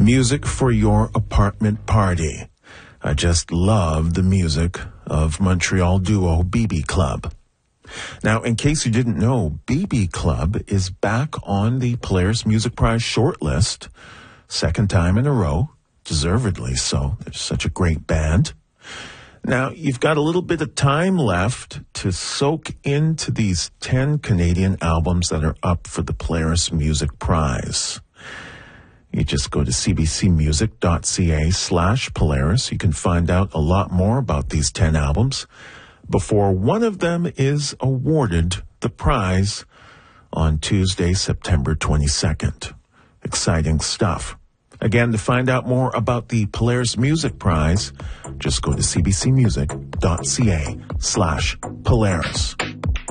Music for your apartment party. I just love the music of Montreal duo BB Club. Now, in case you didn't know, BB Club is back on the Polaris Music Prize shortlist, second time in a row, deservedly so. They're such a great band. Now, you've got a little bit of time left to soak into these 10 Canadian albums that are up for the Polaris Music Prize. You just go to cbcmusic.ca/Polaris. You can find out a lot more about these 10 albums before one of them is awarded the prize on Tuesday, September 22nd. Exciting stuff. Again, to find out more about the Polaris Music Prize, just go to cbcmusic.ca/Polaris.